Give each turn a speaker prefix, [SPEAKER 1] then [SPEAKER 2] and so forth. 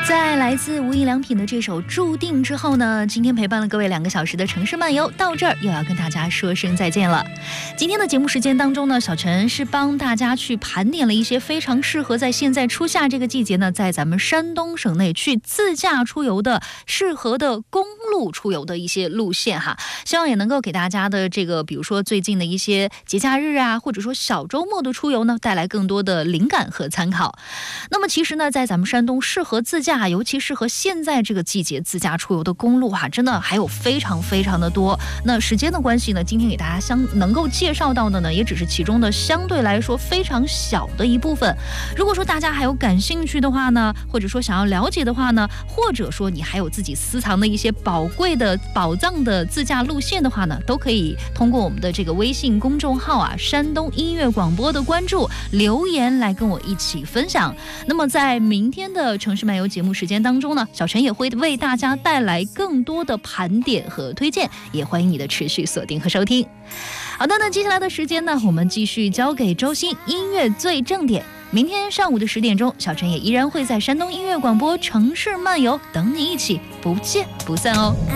[SPEAKER 1] 在来自无印良品的这首《注定》之后呢，今天陪伴了各位2个小时的城市漫游，到这儿又要跟大家说声再见了。今天的节目时间当中呢，小陈是帮大家去盘点了一些非常适合在现在初夏这个季节呢，在咱们山东省内去自驾出游的适合的公路出游的一些路线哈，希望也能够给大家的这个比如说最近的一些节假日啊，或者说小周末的出游呢，带来更多的灵感和参考。那么其实呢，在咱们山东适合自驾，尤其适合现在这个季节自驾出游的公路真的还有非常非常的多。那时间的关系呢，今天给大家能够介绍到的呢，也只是其中的相对来说非常小的一部分。如果说大家还有感兴趣的话呢，或者说想要了解的话呢，或者说你还有自己私藏的一些宝贵的宝藏的自驾路线的话呢，都可以通过我们的这个微信公众号山东音乐广播的关注留言来跟我一起分享。那么在明天的城市漫游节目时间当中呢，小陈也会为大家带来更多的盘点和推荐，也欢迎你的持续锁定和收听。好的，那接下来的时间呢，我们继续交给周鑫音乐最正点。明天上午的10点钟，小陈也依然会在山东音乐广播城市漫游等你一起不见不散哦。